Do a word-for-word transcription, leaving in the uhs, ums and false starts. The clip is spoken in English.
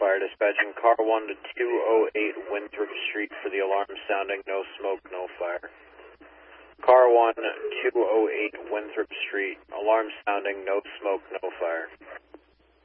fire. Dispatching car one to two oh eight Winthrop Street for the alarm sounding, no smoke, no fire. Car one, two oh eight Winthrop Street, alarm sounding, no smoke, no fire.